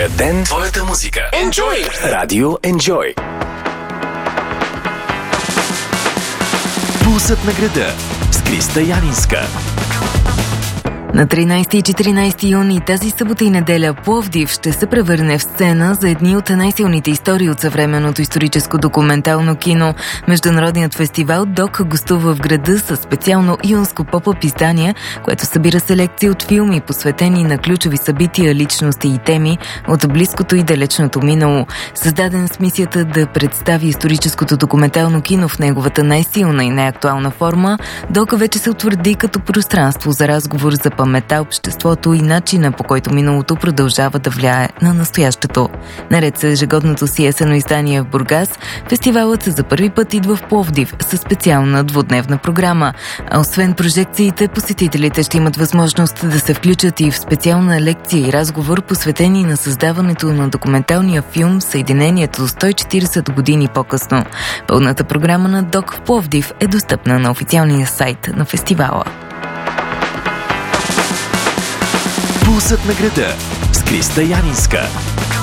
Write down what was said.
Твоя ден, твоята музика. Enjoy! Радио Enjoy. Пулсът на града с Криста Янинска. На 13 и 14 юни тази събота и неделя Пловдив ще се превърне в сцена за едни от най-силните истории от съвременното историческо документално кино. Международният фестивал ДОК гостува в града със специално юнско поп-ъп издание, което събира селекции от филми, посветени на ключови събития, личности и теми от близкото и далечното минало. Създаден с мисията да представи историческото документално кино в неговата най-силна и най-актуална форма, ДОК вече се утвърди като пространство за разговор за паметта, обществото и начина, по който миналото продължава да влияе на настоящето. Наред с ежегодното си есенно издание в Бургас, фестивалът за първи път идва в Пловдив със специална двудневна програма. А освен прожекциите, посетителите ще имат възможност да се включат и в специална лекция и разговор, посветени на създаването на документалния филм "Съединението 140 години по-късно". Пълната програма на ДОК в Пловдив е достъпна на официалния сайт на фестивала. Пулсът на града с Криста Янинска.